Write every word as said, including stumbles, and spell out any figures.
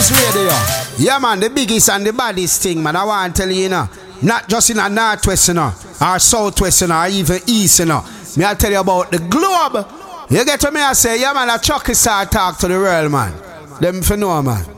Fuse Radio. Yeah, man, the biggest and the baddest thing, man. I want to tell you, you know, not just in a northwest, you know, or southwest, you know, or even east, you know. Me I tell you about the globe. You get to me, I say, yeah, man, a chucky start talk to the world, man. Them for know, man.